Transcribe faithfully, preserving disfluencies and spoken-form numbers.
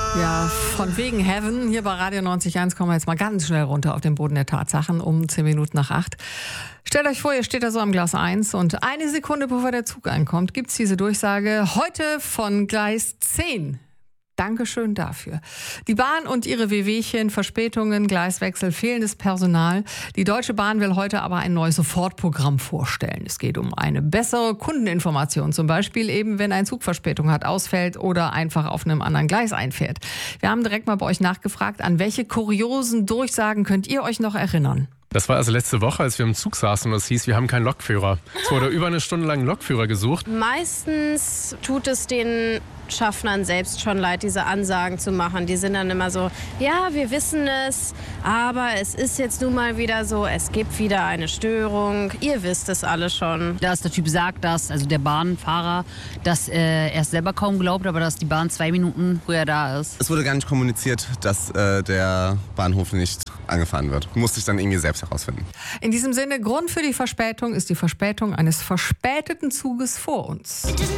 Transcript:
Ja, von wegen Heaven. Hier bei Radio neunzig Komma eins kommen wir jetzt mal ganz schnell runter auf den Boden der Tatsachen um zehn Minuten nach acht. Stellt euch vor, ihr steht da so am Gleis eins und eine Sekunde bevor der Zug ankommt, gibt es diese Durchsage, heute von Gleis zehn. Dankeschön dafür. Die Bahn und ihre Wehwehchen, Verspätungen, Gleiswechsel, fehlendes Personal. Die Deutsche Bahn will heute aber ein neues Sofortprogramm vorstellen. Es geht um eine bessere Kundeninformation, zum Beispiel eben, wenn ein Zug Verspätung hat, ausfällt oder einfach auf einem anderen Gleis einfährt. Wir haben direkt mal bei euch nachgefragt, an welche kuriosen Durchsagen könnt ihr euch noch erinnern? Das war also letzte Woche, als wir im Zug saßen und es hieß, wir haben keinen Lokführer. Es wurde über eine Stunde lang ein Lokführer gesucht. Meistens tut es den Schaffnern selbst schon leid, diese Ansagen zu machen. Die sind dann immer so, ja, wir wissen es, aber es ist jetzt nun mal wieder so, es gibt wieder eine Störung. Ihr wisst es alle schon. Dass der Typ sagt, dass, also der Bahnfahrer, dass äh, er es selber kaum glaubt, aber dass die Bahn zwei Minuten früher da ist. Es wurde gar nicht kommuniziert, dass äh, der Bahnhof nicht angefahren wird. Musste ich dann irgendwie selbst herausfinden. In diesem Sinne, Grund für die Verspätung ist die Verspätung eines verspäteten Zuges vor uns.